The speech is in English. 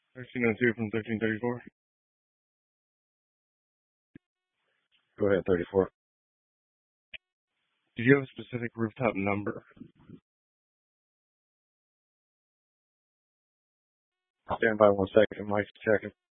1302 from 1334. Go ahead, 34. Did you have a specific rooftop number? Stand by 1 second. Mike's checking.